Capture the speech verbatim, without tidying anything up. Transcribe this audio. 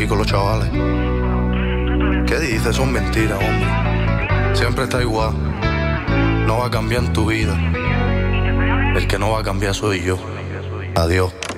aquí con los chavales. ¿Qué dices? Son mentiras, hombre. Siempre está igual. No va a cambiar en tu vida. El que no va a cambiar soy yo. Adiós.